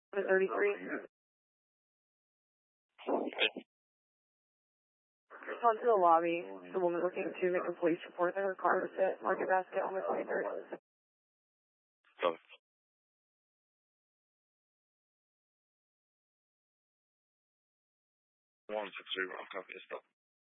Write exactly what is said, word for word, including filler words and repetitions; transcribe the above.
thirty-three. Okay. Gone to the lobby. The woman looking to make a police report that her car was hit. Market basket on the twenty-third. Go. One six three one, copy, stop.